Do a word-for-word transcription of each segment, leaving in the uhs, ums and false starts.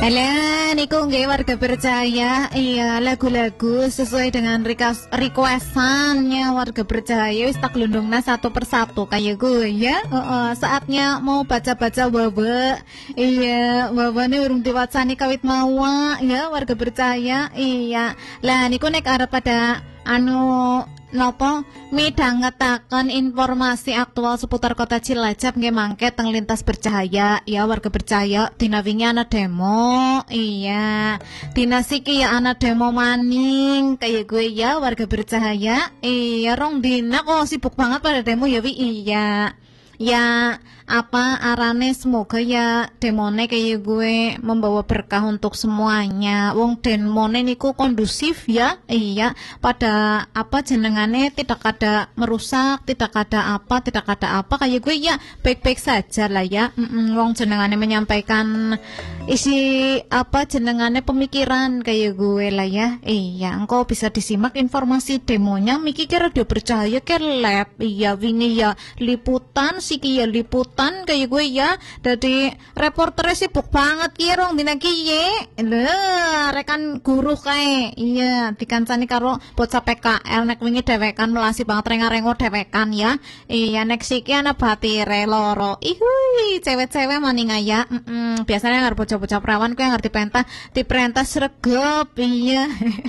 Halo, niku nggih warga percaya. Iya, lagu-lagu sesuai dengan request requestannya warga percaya wis tak lundungna satu persatu kayak gue ya. Heeh, saatnya mau baca-baca wawa. Iya, wawane urung diwacani kawit mawa ya warga percaya. Iya. Lah niku nek arep pada anu nopo midhangetaken informasi aktual seputar kota Cilacap nggih mangke teng lintas bercahaya ya warga percaya dina wingi ana demo iya dina siki ya ana demo maning kayak gue ya warga bercahaya iya rong dina kok sibuk banget pada demo ya wi iya ya apa arane semoga ya demone kayak gue membawa berkah untuk semuanya wong demone niku kondusif ya iya pada apa jenengane tidak ada merusak tidak ada apa tidak ada apa kayak gue ya baik-baik saja lah ya Mm-mm, wong jenengane menyampaikan isi apa jenengane pemikiran kayak gue lah ya iya engkau bisa disimak informasi demonya miki kira dia percaya ke lab iya wingi ya liputan siki ya liputan kayak gue ya dari reporternya sibuk banget kirong dina kiye lho rekan guru kae iya dikancani karo bocah P K L nek wingi dewekan melasi banget renga-rengo dewekan ya iya nek siki ana batire loro ihui cewek-cewek maning aya mm -mm. Biasanya ngarep bocah-bocah perawan kuwi ngerti perintah diperintah sregep iya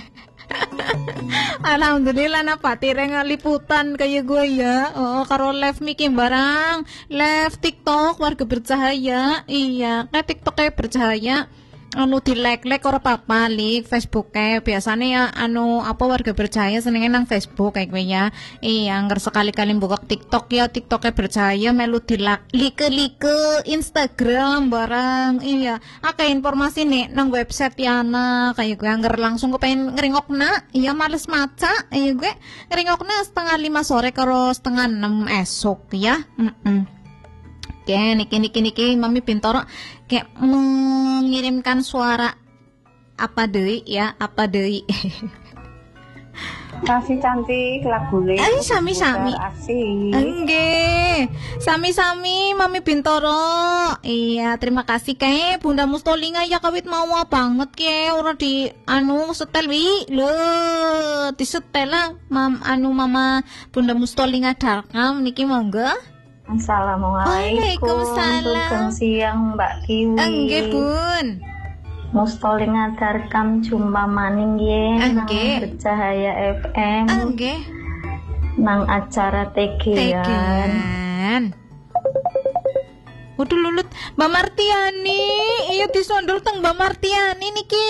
Alhamdulillah na patire nga liputan kayak gue ya. Oh, karo live miki barang, live TikTok warga bercahaya. Iya, kayak TikTok kayak bercahaya. Anu di like-like ora apa-apa li Facebook kayak biasanya ya anu apa warga percaya senengnya nang Facebook kayak gue ya iya ngger sekali-kali buka TikTok ya TikToknya percaya melu di like-like Instagram barang iya akeh informasi nih nang website ya na kayak gue ngger langsung gue pengen ngeringokna iya males maca iya gue ngeringokna setengah lima sore karo setengah enam esok ya mm -mm. Oke, niki niki niki Mami Bintoro kayak mengirimkan suara apa deui ya, apa deui. Kasih cantik lagune. Ay, sami-sami. Enggak. Sami-sami Mami Bintoro. Iya, terima kasih kae Bunda Mustolinga ya kawit mawa banget ke ora di anu setel wi. Lho, disetel lah Mam anu Mama Bunda Mustolinga Darkam niki monggo. Assalamualaikum. Waalaikumsalam. Siang Mbak Kiwi. Enggak Bun. Mustolinga Darkam jumpa maning ye nang Enggak. Bercahaya F M. Enggak. Nang acara Tegean. Tegean. Waduh lulut Mbak Martiani. Iya disondol teng Mbak Martiani niki.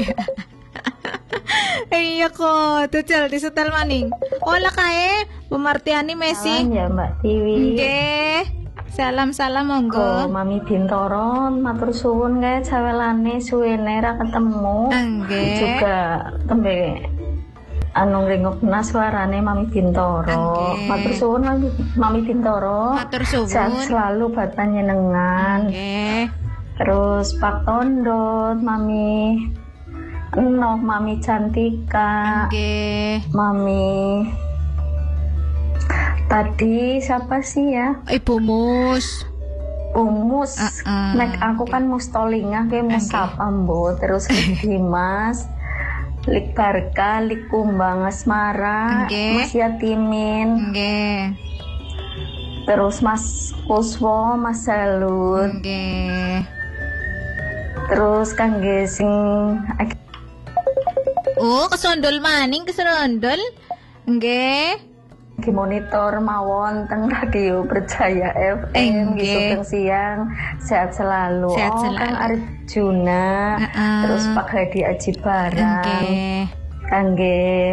Iya kok, tucal di setel maning. Ola kae, Bu Martiani Messi. Salam ya Mbak Tiwi. Nggih. Salam-salam monggo. Ko Mami Bintoro matur suwun kae cawelane suwene ra ketemu. Nggih. Juga tembe anu ngrengokna suarane Mami Bintoro. Nggih. Matur suwun Mami, Mami Bintoro. Matur suwun. Sehat selalu buat panjenengan. Nggih. Terus Pak Tondo, Mami Eno, Mami Cantika, Nggih. Mami tadi siapa sih ya? Ibu Mus. Umus. Uh, uh, Nek aku kan Mustolinga ke Musapa Mbo, terus Dimas, Lik Barka, Lik Kumbang Asmara, Okay. Mas Yatimin, Nggih. terus Mas Kuswo, Mas Salut, Nggih. terus Kang Gesing. Oh, kesondol maning kesondol. Nggih. Di monitor mawon teng radio Berjaya F M Nggih. gitu teng siang sehat selalu. Sehat oh, selalu. Kang Arjuna, Uh-uh. terus Pak Hadi Aji Barang, Nggih. Kangge